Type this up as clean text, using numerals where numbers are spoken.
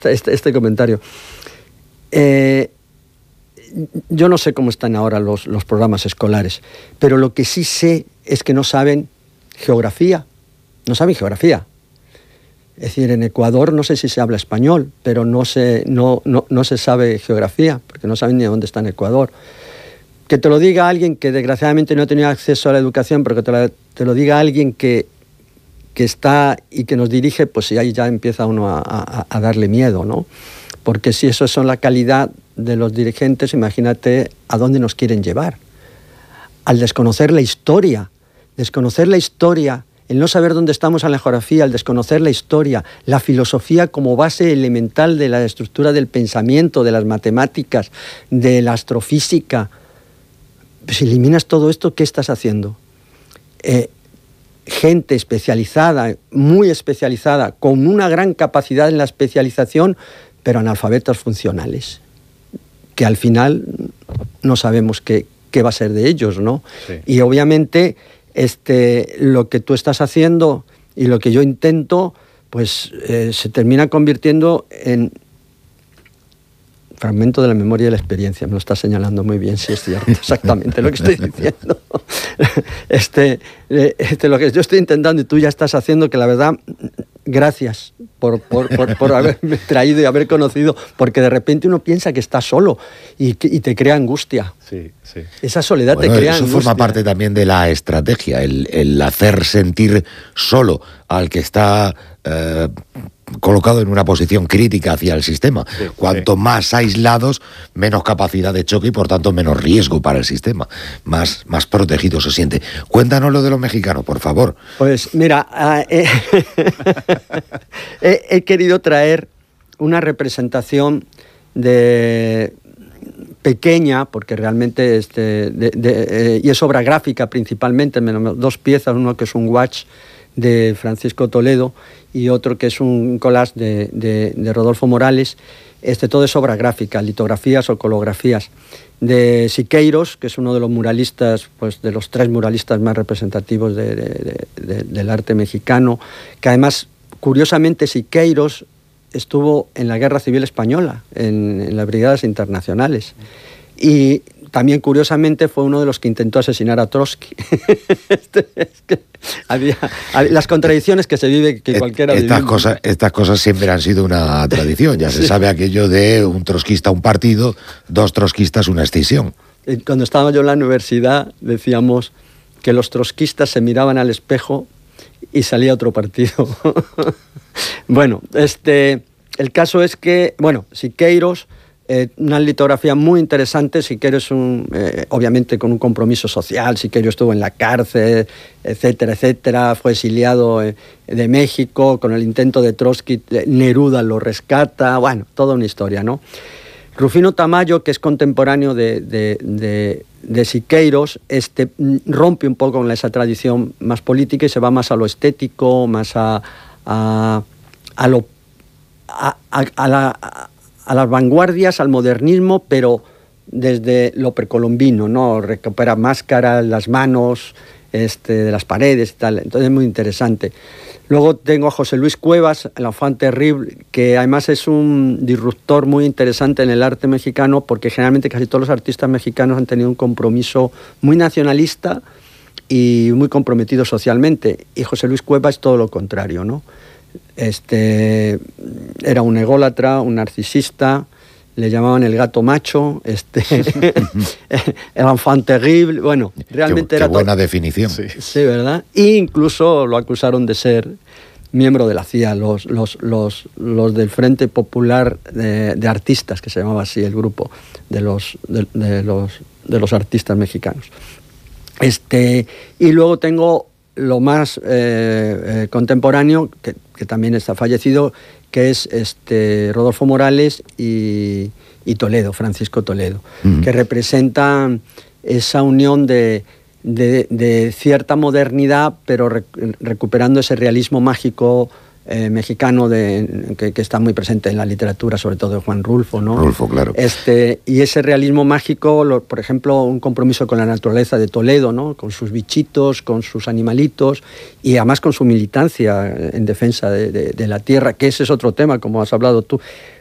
este comentario. Yo no sé cómo están ahora los programas escolares, pero lo que sí sé es que no saben geografía. No saben geografía. Es decir, en Ecuador no sé si se habla español, pero no se sabe geografía, porque no saben ni dónde está en Ecuador. Que te lo diga alguien que desgraciadamente no ha tenido acceso a la educación, pero que te lo diga alguien que está y que nos dirige, pues ahí ya empieza uno a darle miedo, ¿no? Porque si eso son la calidad de los dirigentes, imagínate a dónde nos quieren llevar. Al desconocer la historia, el no saber dónde estamos en la geografía, el desconocer la historia, la filosofía como base elemental de la estructura del pensamiento, de las matemáticas, de la astrofísica. Si eliminas todo esto, ¿qué estás haciendo? Gente especializada, muy especializada, con una gran capacidad en la especialización, pero analfabetos funcionales, que al final no sabemos qué va a ser de ellos, ¿no? Sí. Y obviamente lo que tú estás haciendo y lo que yo intento, pues se termina convirtiendo en fragmento de la memoria y de la experiencia. Me lo está señalando muy bien, sí es cierto, exactamente lo que estoy diciendo. Lo que yo estoy intentando y tú ya estás haciendo, que la verdad, gracias por haberme traído y haber conocido, porque de repente uno piensa que está solo y te crea angustia. Sí, sí. Esa soledad te crea angustia. Eso forma parte también de la estrategia, el hacer sentir solo al que está colocado en una posición crítica hacia el sistema. Sí, cuanto más aislados, menos capacidad de choque y por tanto menos riesgo para el sistema. Más protegido se siente. Cuéntanos lo de los mexicanos, por favor. Pues mira, he querido traer una representación pequeña, porque realmente y es obra gráfica principalmente, menos dos piezas, uno que es un watch de Francisco Toledo y otro que es un collage de Rodolfo Morales. Todo es obra gráfica, litografías o colografías de Siqueiros, que es uno de los muralistas, pues de los 3 muralistas más representativos del arte mexicano, que además, curiosamente, Siqueiros estuvo en la Guerra Civil Española, en las Brigadas Internacionales, y también, curiosamente, fue uno de los que intentó asesinar a Trotsky. Había las contradicciones que se vive, que cualquiera vive. Estas cosas siempre han sido una tradición. Ya se sabe aquello de un trotskista un partido, 2 trotskistas una escisión. Cuando estaba yo en la universidad decíamos que los trotskistas se miraban al espejo y salía otro partido. Bueno, el caso es que, Siqueiros, una litografía muy interesante. Siqueiros obviamente con un compromiso social. Siqueiros estuvo en la cárcel, etcétera, etcétera. Fue exiliado de México con el intento de Trotsky. Neruda lo rescata. Bueno, toda una historia, ¿no? Rufino Tamayo, que es contemporáneo de Siqueiros, rompe un poco con esa tradición más política y se va más a lo estético, más a las vanguardias, al modernismo, pero desde lo precolombino, ¿no? Recupera máscaras, las manos de las paredes y tal. Entonces es muy interesante. Luego tengo a José Luis Cuevas, el enfant terrible, que además es un disruptor muy interesante en el arte mexicano, porque generalmente casi todos los artistas mexicanos han tenido un compromiso muy nacionalista y muy comprometido socialmente. Y José Luis Cuevas es todo lo contrario, ¿no? Era un ególatra, un narcisista, le llamaban el gato macho, el enfant terrible, bueno, realmente qué buena definición. Sí, ¿verdad? E incluso lo acusaron de ser miembro de la CIA, los del Frente Popular de Artistas, que se llamaba así el grupo de los artistas mexicanos. Y luego tengo lo más contemporáneo, que también está fallecido, que es Rodolfo Morales y Toledo, Francisco Toledo, que representan esa unión de cierta modernidad, pero recuperando ese realismo mágico mexicano que está muy presente en la literatura, sobre todo de Juan Rulfo, ¿no? Rulfo, claro. Y ese realismo mágico, por ejemplo, un compromiso con la naturaleza de Toledo, ¿no? Con sus bichitos, con sus animalitos y además con su militancia en defensa de la tierra, que ese es otro tema, como has hablado tú.